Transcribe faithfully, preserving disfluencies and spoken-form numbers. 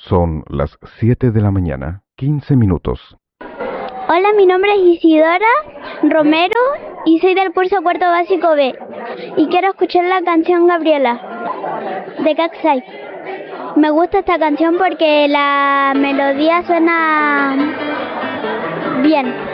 Son las siete de la mañana, quince minutos. Hola, mi nombre es Isidora Romero y soy del curso cuarto básico B. Y quiero escuchar la canción Gabriela, de Caxai. Me gusta esta canción porque la melodía suena bien.